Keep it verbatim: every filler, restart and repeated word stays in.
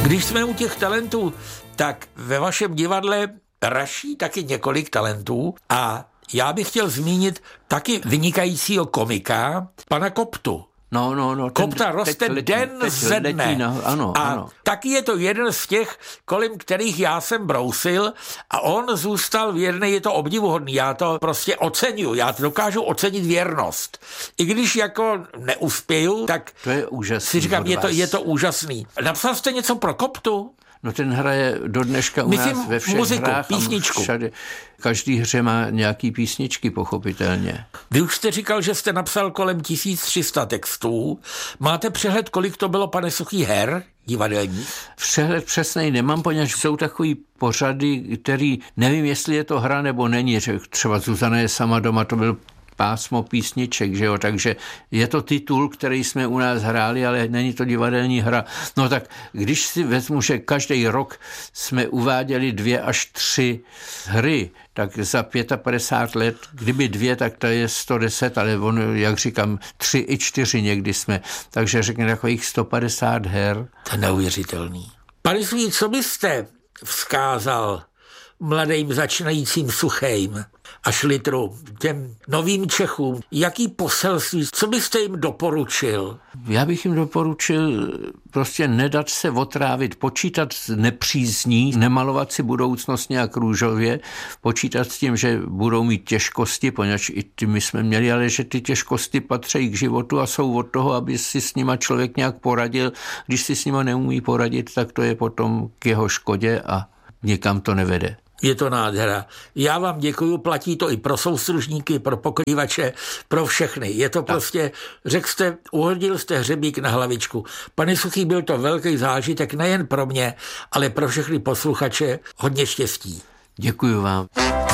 Když jsme u těch talentů, tak ve vašem divadle raší taky několik talentů a já bych chtěl zmínit taky vynikajícího komika, pana Koptu. No, no, no. Kopta roste letí, den ze dne. No, ano, a ano. taky je to jeden z těch, kolem kterých já jsem brousil a on zůstal věrný, je to obdivuhodný, já to prostě oceňuji, já dokážu ocenit věrnost. I když jako neuspěju, tak to je úžasný, si říkám, je to, je to úžasný. Napsal jste něco pro Koptu? No ten hraje do dneška u Myslím nás ve všech muziku, hrách písničku. Všade. Každý hře má nějaký písničky, pochopitelně. Vy už jste říkal, že jste napsal kolem tisíc tři sta textů. Máte přehled, kolik to bylo, pane Suchý, her divadelních? Přehled přesnej nemám, poněvadž jsou takový pořady, který nevím, jestli je to hra nebo není. Třeba Zuzana je sama doma, to byl pásmo písniček, že jo, takže je to titul, který jsme u nás hráli, ale není to divadelní hra. No tak když si vezmu, že každý rok jsme uváděli dvě až tři hry, tak za padesát pět let, kdyby dvě, tak to je sto deset, ale on, jak říkám, tři i čtyři někdy jsme, takže řekněme takových sto padesát her. To je neuvěřitelný. Pane Suchý, co byste vzkázal mladým začínajícím Suchým a Šlitru, těm novým Čechům, jaký poselství, co byste jim doporučil? Já bych jim doporučil prostě nedat se otrávit, počítat s nepřízní, nemalovat si budoucnost nějak růžově, počítat s tím, že budou mít těžkosti, poněvadž i ty my jsme měli, ale že ty těžkosti patří k životu a jsou od toho, aby si s nima člověk nějak poradil. Když si s nima neumí poradit, tak to je potom k jeho škodě a nikam to nevede. Je to nádhera. Já vám děkuju, platí to i pro soustružníky, pro pokrývače, pro všechny. Je to tak. Prostě, řekl jste, uhodil jste hřebík na hlavičku. Pane Suchý, byl to velký zážitek nejen pro mě, ale pro všechny posluchače. Hodně štěstí. Děkuju vám.